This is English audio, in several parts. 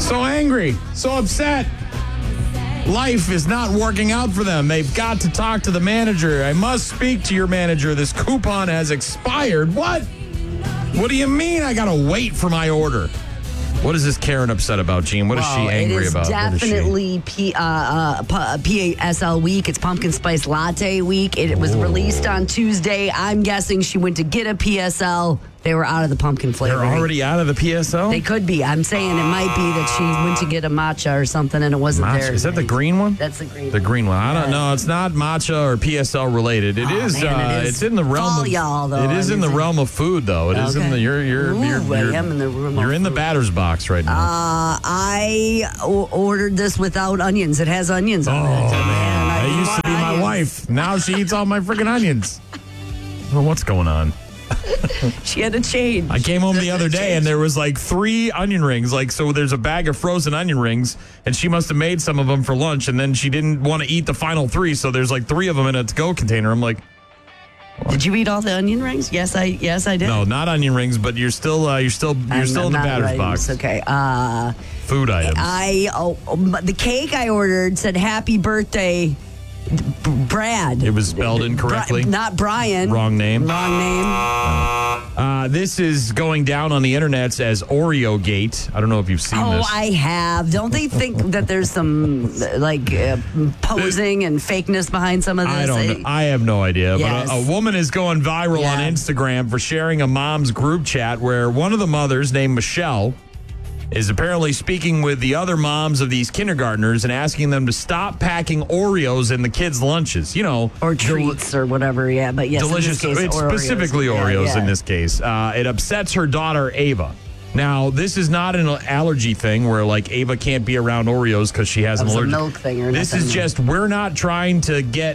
So angry, so upset. Life is not working out for them. They've got to talk to the manager. I must speak to your manager. This coupon has expired. What? What do you mean I got to wait for my order? What is this Karen upset about, Gene? What is she angry about? It is definitely PASL week. It's Pumpkin Spice Latte week. It was released on Tuesday. I'm guessing she went to get a PSL. They were out of the pumpkin flavor. They're already out of the PSL? They could be. I'm saying it might be that she went to get a matcha or something and it wasn't there. Is that the green one? That's the green one. The green one. I don't know. It's not matcha or PSL related. It is. It's in the realm of. Y'all, though. It is in the realm of food, though. It is in the. You're I am in the realm. You're in the batter's box right now. I ordered this without onions. It has onions on it. Man, that used to be my wife. Now she eats all my freaking onions. Well, what's going on? She had to change. I came home the other day and there was like 3 onion rings. So there's a bag of frozen onion rings and she must have made some of them for lunch and then she didn't want to eat the final 3. So there's like 3 of them in a to-go container. I'm like, what? Did you eat all the onion rings? Yes, I did. No, not onion rings, but you're still in the batter's box. Okay. Food items. The cake I ordered said happy birthday, Brad. It was spelled incorrectly. Not Brian. Wrong name. Wrong name. This is going down on the internets as Oreo Gate. I don't know if you've seen this. Oh, I have. Don't they think that there's some posing and fakeness behind some of this? I don't know. I have no idea. Yes. But a woman is going viral on Instagram for sharing a mom's group chat where one of the mothers, named Michelle, is apparently speaking with the other moms of these kindergartners and asking them to stop packing Oreos in the kids' lunches. Or treats or whatever, but yes, delicious. In this case, it's Oreos. specifically Oreos in this case. It upsets her daughter, Ava. Now, this is not an allergy thing where, Ava can't be around Oreos because she has an allergy. It's a milk thing or This nothing. is just, we're not trying to give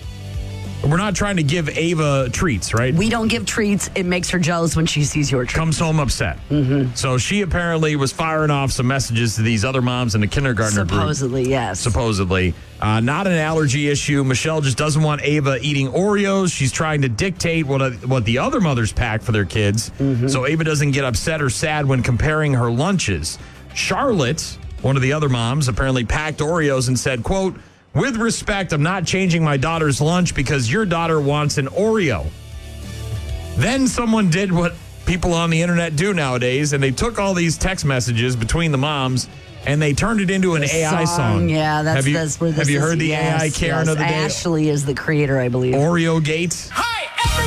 Ava treats, right? We don't give treats. It makes her jealous when she sees your treats. Comes home upset. Mm-hmm. So she apparently was firing off some messages to these other moms in the kindergartner group. Supposedly, yes. Supposedly. Not an allergy issue. Michelle just doesn't want Ava eating Oreos. She's trying to dictate what the other mothers pack for their kids. Mm-hmm. So Ava doesn't get upset or sad when comparing her lunches. Charlotte, one of the other moms, apparently packed Oreos and said, quote, "With respect, I'm not changing my daughter's lunch because your daughter wants an Oreo." Then someone did what people on the internet do nowadays, and they took all these text messages between the moms, and they turned it into an AI song. Yeah, that's where this is. Have you heard the AI Karen of the day? Ashley is the creator, I believe. Oreo Gate.